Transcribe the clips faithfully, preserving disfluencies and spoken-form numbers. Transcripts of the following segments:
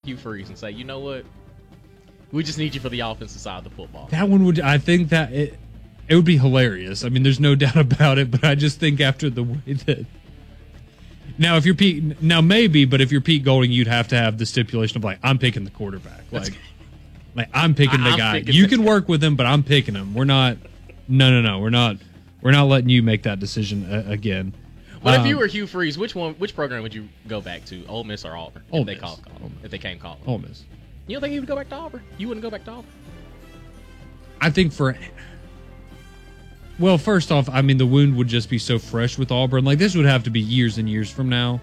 Hugh Freeze and say, you know what? We just need you for the offensive side of the football. That one would, I think that it, it would be hilarious. I mean, there's no doubt about it, but I just think after the way that. Now, if you're Pete, now maybe, but if you're Pete Golding, you'd have to have the stipulation of like, I'm picking the quarterback. Like, like I'm picking the I'm guy. picking You the can work with him, but I'm picking him. We're not, no, no, no. We're not, we're not letting you make that decision uh, again. But um, if you were Hugh Freeze, which one, which program would you go back to? Ole Miss or Auburn? Ole if they Miss. call, call Ole Miss. if they came calling. Ole Miss. You don't think he would go back to Auburn? You wouldn't go back to Auburn? I think for, well, first off, I mean, the wound would just be so fresh with Auburn. Like, this would have to be years and years from now.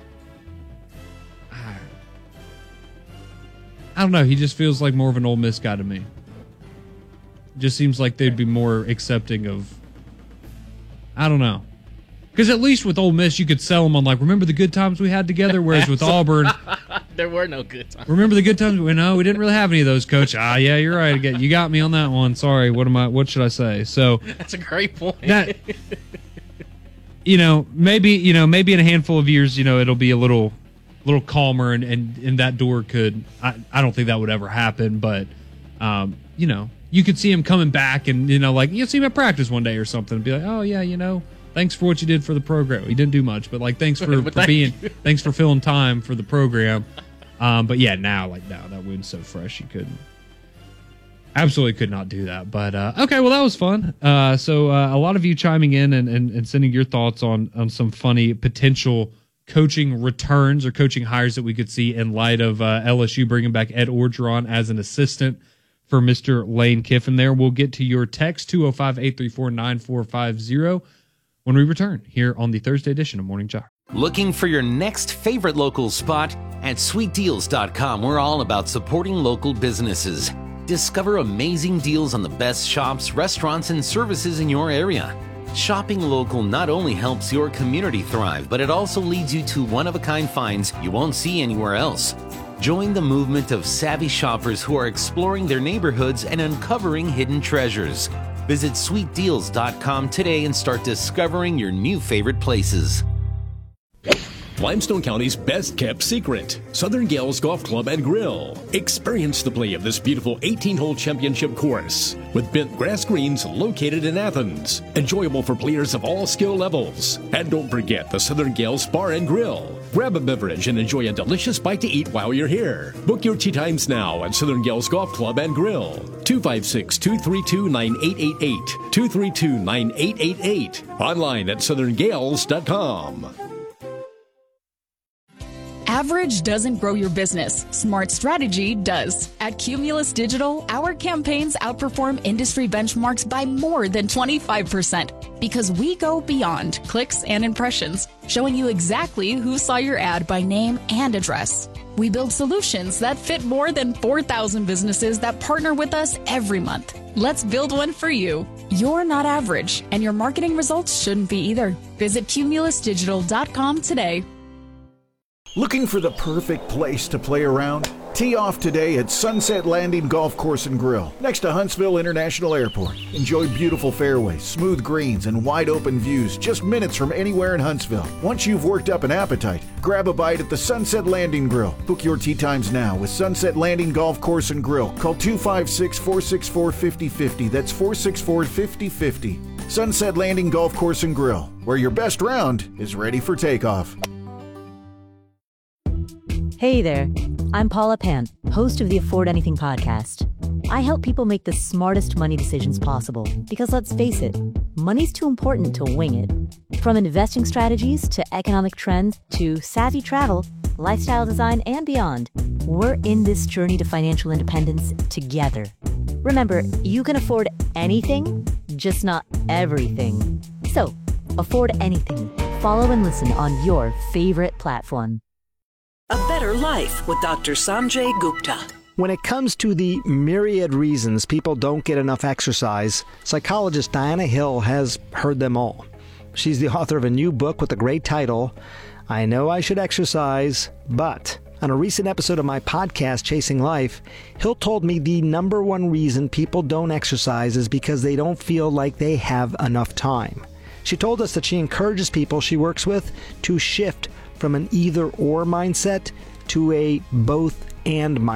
I don't know. He just feels like more of an Ole Miss guy to me. Just seems like they'd be more accepting of, I don't know. Because at least with Ole Miss, you could sell them on, like, remember the good times we had together? Whereas with Auburn, there were no good times. Remember the good times? We know we didn't really have any of those, Coach. Ah, yeah, you're right. Again, you got me on that one. Sorry. What am I? What should I say? So that's a great point. That, you know, maybe you know, maybe in a handful of years, you know, it'll be a little, little calmer, and and, and that door could. I, I don't think that would ever happen, but um, you know, you could see him coming back, and you know, like you'll see him at practice one day or something, and be like, oh yeah, you know. Thanks for what you did for the program. He didn't do much, but like, thanks for, for being, you. thanks for filling time for the program. Um, but yeah, now like now that wound's so fresh, you couldn't, absolutely could not do that. But uh, okay, well that was fun. Uh, so uh, a lot of you chiming in and, and, and sending your thoughts on on some funny potential coaching returns or coaching hires that we could see in light of uh, L S U bringing back Ed Orgeron as an assistant for Mister Lane Kiffin. There, we'll get to your text two oh five, eight three four, nine four five zero. When we return here on the Thursday edition of Morning Jar. Looking for your next favorite local spot? At sweet deals dot com, we're all about supporting local businesses. Discover amazing deals on the best shops, restaurants, and services in your area. Shopping local not only helps your community thrive, but it also leads you to one-of-a-kind finds you won't see anywhere else. Join the movement of savvy shoppers who are exploring their neighborhoods and uncovering hidden treasures. Visit sweet deals dot com today and start discovering your new favorite places. Limestone County's best-kept secret, Southern Gales Golf Club and Grill. Experience the play of this beautiful eighteen-hole championship course with bent grass greens located in Athens. Enjoyable for players of all skill levels. And don't forget the Southern Gales Bar and Grill. Grab a beverage and enjoy a delicious bite to eat while you're here. Book your tee times now at Southern Gales Golf Club and Grill. two five six, two three two, nine eight eight eight. two three two, nine eight eight eight. Online at southern gales dot com. Average doesn't grow your business. Smart strategy does. At Cumulus Digital, our campaigns outperform industry benchmarks by more than twenty-five percent because we go beyond clicks and impressions, showing you exactly who saw your ad by name and address. We build solutions that fit more than four thousand businesses that partner with us every month. Let's build one for you. You're not average, and your marketing results shouldn't be either. Visit cumulus digital dot com today. Looking for the perfect place to play around? Tee off today at Sunset Landing Golf Course and Grill, next to Huntsville International Airport. Enjoy beautiful fairways, smooth greens, and wide open views just minutes from anywhere in Huntsville. Once you've worked up an appetite, grab a bite at the Sunset Landing Grill. Book your tee times now with Sunset Landing Golf Course and Grill. Call two five six, four six four, five oh five oh. That's four six four, five oh five oh. Sunset Landing Golf Course and Grill, where your best round is ready for takeoff. Hey there, I'm Paula Pant, host of the Afford Anything podcast. I help people make the smartest money decisions possible because let's face it, money's too important to wing it. From investing strategies to economic trends to savvy travel, lifestyle design, and beyond, we're in this journey to financial independence together. Remember, you can afford anything, just not everything. So, afford anything. Follow and listen on your favorite platform. A Better Life with Doctor Sanjay Gupta. When it comes to the myriad reasons people don't get enough exercise, psychologist Diana Hill has heard them all. She's the author of a new book with the great title, I Know I Should Exercise, But... On a recent episode of my podcast, Chasing Life, Hill told me the number one reason people don't exercise is because they don't feel like they have enough time. She told us that she encourages people she works with to shift from an either-or mindset to a both-and mindset.